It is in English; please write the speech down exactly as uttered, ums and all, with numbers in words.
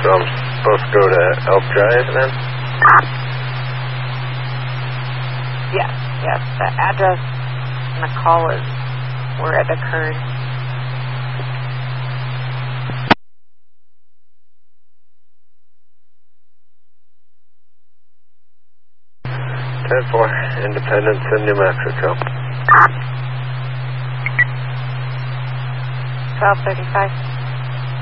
So I'm supposed to go to Elk Drive then? Yes, yes. The address and the call is where it occurred. ten four, Independence in New Mexico. twelve thirty-five.